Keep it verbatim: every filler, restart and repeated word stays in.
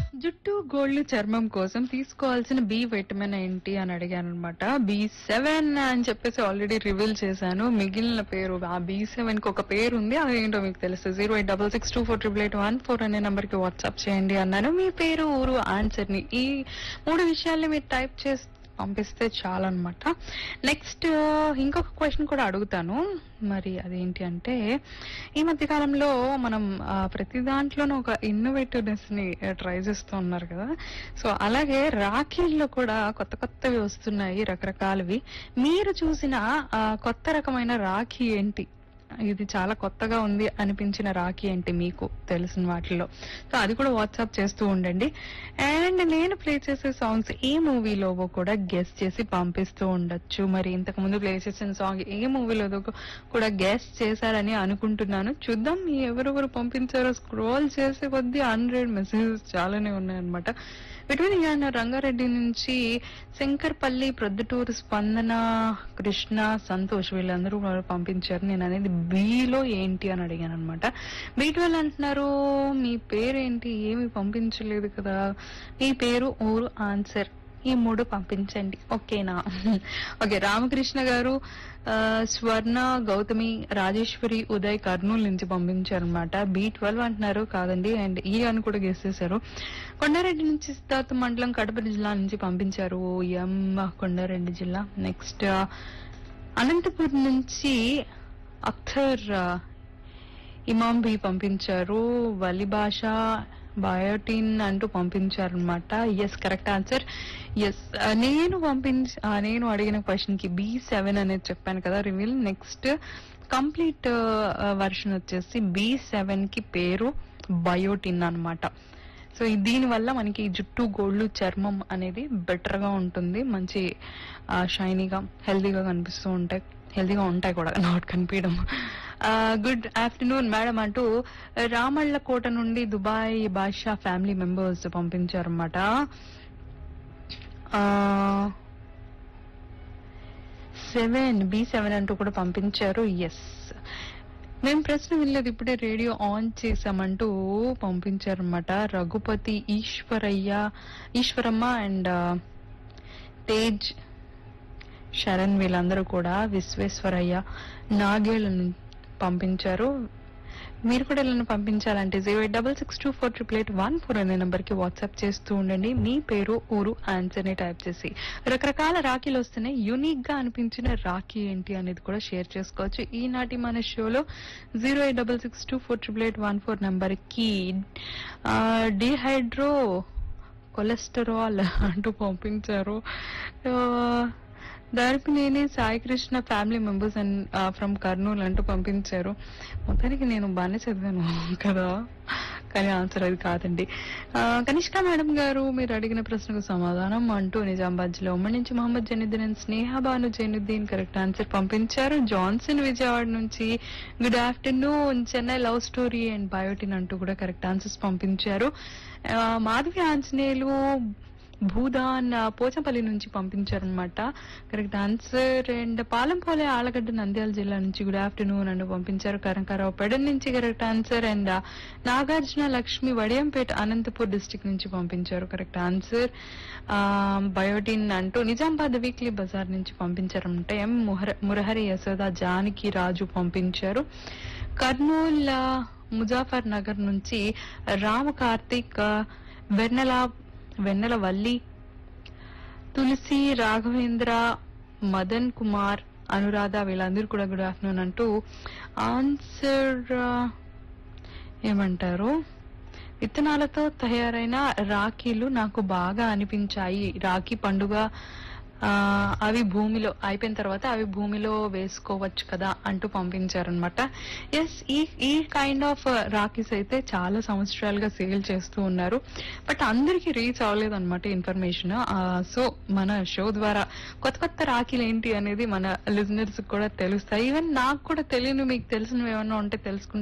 జుట్టు గోళ్ళు చర్మం కోసం తీసుకోవాల్సిన బి విటమిన్ ఏంటి అని అడిగాను అనమాట. బి సెవెన్ అని చెప్పేసి ఆల్రెడీ రివీల్ చేశాను. మిగిలిన పేరు ఆ బి సెవెన్ కి ఒక పేరు ఉంది, అదేంటో మీకు తెలుసు. Zero eight double six two four triple eight one four అనే నంబర్ కి వాట్సాప్ చేయండి అన్నాను. మీ పేరు, ఊరు, ఆన్సర్ ని ఈ మూడు విషయాల్ని మీరు టైప్ చేసి పంపిస్తే చాలన్నమాట. నెక్స్ట్ ఇంకొక క్వశ్చన్ కూడా అడుగుతాను. మరి అదేంటి అంటే, ఈ మధ్య కాలంలో మనం ఆ, ప్రతి దాంట్లోనూ ఒక ఇన్నోవేటివ్నెస్ ని ట్రై చేస్తూ ఉన్నారు కదా. సో అలాగే రాఖీల్లో కూడా కొత్త కొత్తవి వస్తున్నాయి, రకరకాలవి. మీరు చూసిన ఆ, కొత్త రకమైన రాఖీ ఏంటి? ఇది చాలా కొత్తగా ఉంది అనిపించిన రాఖీ ఏంటి మీకు తెలిసిన వాటిలో? సో అది కూడా వాట్సాప్ చేస్తూ ఉండండి. అండ్ నేను ప్లే చేసే సాంగ్స్ ఏ మూవీలో కూడా గెస్ట్ చేసి పంపిస్తూ ఉండొచ్చు. మరి ఇంతకు ముందు ప్లే చేసిన సాంగ్ ఏ మూవీలో కూడా గెస్ట్ చేశారని అనుకుంటున్నాను. చూద్దాం ఎవరెవరు పంపించారో. స్క్రోల్ చేసే కొద్దీ హండ్రెడ్ మెసేజెస్ చాలానే ఉన్నాయన్నమాట. బిట్వీన్ అన్న రంగారెడ్డి నుంచి శంకర్పల్లి, ప్రొద్దుటూరు, స్పందన, కృష్ణ, సంతోష్ వీళ్ళందరూ కూడా పంపించారు. నేను అనేది బీలో ఏంటి అని అడిగాను అనమాట. బీ ట్వెల్వ్ అంటున్నారు. మీ పేరేంటి? ఏమి పంపించలేదు కదా. మీ పేరు, ఊరు, ఆన్సర్ ఈ మూడు పంపించండి, ఓకేనా? ఓకే, రామకృష్ణ గారు, ఆ, స్వర్ణ, గౌతమి, రాజేశ్వరి, ఉదయ్ కర్నూలు నుంచి పంపించారనమాట. బి ట్వెల్వ్ అంటున్నారు, కాదండి. అండ్ ఈ అని కూడా గెస్ చేశారు. కొండారెడ్డి నుంచి సిద్ధార్థ మండలం, కడప జిల్లా నుంచి పంపించారు. ఎం కొండారెడ్డి జిల్లా. నెక్స్ట్ అనంతపురం నుంచి అఖ్తర్ ఇమాం బి పంపించారు. వలి భాష, బయోటిన్ అంటూ పంపించారనమాట. Yes, correct answer. ఎస్, నేను పంపించ నేను అడిగిన క్వశ్చన్ కి బి సెవెన్ అనేది చెప్పాను కదా రివీల్. నెక్స్ట్ కంప్లీట్ వర్షన్ వచ్చేసి బి సెవెన్ కి పేరు బయోటిన్ అన్నమాట. సో దీని వల్ల మనకి జుట్టు, గోళ్ళు, చర్మం అనేది బెటర్ గా ఉంటుంది. మంచి షైనీగా, హెల్దీగా కనిపిస్తూ ఉంటాయి. హెల్దీగా ఉంటాయి కూడా, నాట్ కనిపించడం. గుడ్ ఆఫ్టర్నూన్ మేడం అంటూ రామళ్ళ కోట నుండి దుబాయ్ బాషా family members పంపించారన్నమాట. Seven B seven అంటూ కూడా పంపించారు. ఎస్, మేము ప్రశ్న వినలేదు, ఇప్పుడే radio on చేసామంటూ పంపించారన్నమాట. Raghupathi, Eshwaraiah, Eshwaramma and Tej, Sharan వీళ్ళందరూ కూడా విశ్వేశ్వరయ్య, నాగేళ్ల పంపించారు. మీరు కూడా ఇలా పంపించాలంటే zero eight double six two four triple eight one four అనే నెంబర్ కి వాట్సాప్ చేస్తూ ఉండండి. మీ పేరు, ఊరు, ఆన్సర్ ని టైప్ చేసి. రకరకాల రాఖీలు వస్తున్నాయి. యూనిక్ గా అనిపించిన రాఖీ ఏంటి అనేది కూడా షేర్ చేసుకోవచ్చు ఈనాటి మన షోలో. Zero eight double six two four triple eight one four number కి డిహైడ్రో కొలెస్టరాల్ అంటూ పంపించారు. Darpineni Saikrishna family members and from Kurnool అంటూ పంపించారు. మొత్తానికి నేను బాగానే చదివాను కదా, కానీ ఆన్సర్ అది కాదండి. కనిష్క మేడం గారు, మీరు అడిగిన ప్రశ్నకు సమాధానం అంటూ నిజామాబాద్ జిల్లా ఉమ్మడి నుంచి Mohammed Zainuddin and Sneha Banu Zainuddin correct answer పంపించారు. జాన్సన్ విజయవాడ నుంచి good afternoon, Chennai love story and biotin అంటూ కూడా కరెక్ట్ ఆన్సర్స్ పంపించారు. మాధవి ఆంజనేయులు భూదాన్ పోచంపల్లి నుంచి పంపించారనమాట. Correct answer. And పాలంపోలే Allagadda Nandyal జిల్లా నుంచి గుడ్ ఆఫ్టర్నూన్ అంటూ పంపించారు. కరంకారావు పెడన్ నుంచి correct answer. And Nagarjuna Lakshmi Vadiyampeta Anantapur district నుంచి పంపించారు. Correct answer. బయోటిన్ అంటూ నిజామాబాద్ వీక్లీ బజార్ నుంచి పంపించారనమాట. ఎం మురహరి యశోద జానకి రాజు పంపించారు. కర్నూల్ ముజాఫర్ నగర్ నుంచి రామ కార్తిక్, వెన్నెల వెన్నెల వల్లి, తులసి, రాఘవేంద్ర, మదన్ కుమార్, అనురాధ వీళ్ళందరూ కూడా గుడ్ ఆఫ్టర్నూన్ అంటూ ఆన్సర్ ఏమంటారు, విత్తనాలతో తయారైన రాఖీలు నాకు బాగా అనిపించాయి. రాఖీ పండుగ అవి భూమిలో అయిపోయిన తర్వాత అవి భూమిలో వేసుకోవచ్చు కదా అంటూ పంపించారనమాట. ఎస్, ఈ ఈ కైండ్ ఆఫ్ రాఖీస్ అయితే చాలా సంవత్సరాలుగా సేల్ చేస్తూ ఉన్నారు. బట్ అందరికి రీచ్ అవ్వలేదు అనమాట ఇన్ఫర్మేషన్. సో మన షో ద్వారా కొత్త కొత్త రాఖీలు ఏంటి అనేది మన లిజనర్స్ కూడా తెలుస్తాయి. ఈవెన్ నాకు కూడా తెలియని, మీకు తెలిసినవి ఏమన్నా ఉంటే తెలుసుకుంటే